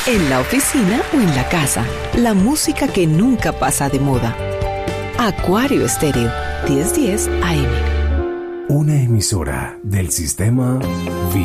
en la oficina o en la casa. La música que nunca pasa de moda. Acuario Estéreo, 1010 AM. Una emisora del sistema